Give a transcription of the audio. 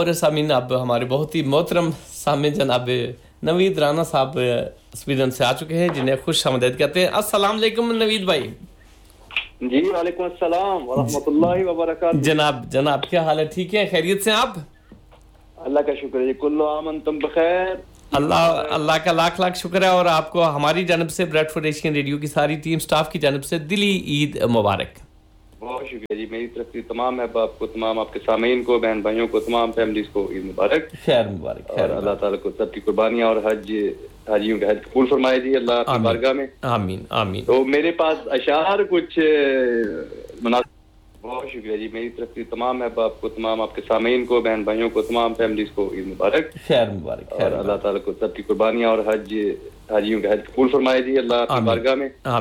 और सामीन अब हमारे बहुत ही मोहतरम सामने जनाब नवीद राना साहब स्वीडन से आ चुके हैं, जिन्हें खुश आमदीद कहते हैं। अस्सलाम वालेकुम नवीद भाई। जी वालेकुम अस्सलाम व रहमतुल्लाहि व बरकातहू। जनाब क्या हाल है? ठीक है, खैरियत से आप? अल्लाह का शुक्र है जी, कुल्लु आम अंतुम बखैर। अल्लाह का लाख लाख शुक्र है, और आपको हमारी जानब से ब्रेडफोर्ड एशियन रेडियो की सारी टीम स्टाफ की जानब से दिली ईद मुबारक। बहुत शुक्रिया जी, मेरी तरफ से तमाम अहबाब को, तमाम आपके सामीन को, बहन भाइयों को, तमाम फैमिलीज को ईद मुबारक। खैर मुबारक। और अल्लाह ताला को सबकी कुर्बानियां और हाजियों के हज कबूल फरमाए जी अल्लाह की बारगाह में। आमीन आमीन। तो मेरे पास अशार कुछ बहुत शुक्रिया जी, मेरी तरफ से तमाम अहबाब को, तमाम आपके सामीन को, बहन भाइयों को, तमाम फैमिलीज को ईद मुबारक। खैर मुबारक। और अल्लाह ताला को सबकी कुर्बानियां और हाजियों के हज कबूल फरमाए जी अल्लाह की बारगाह में।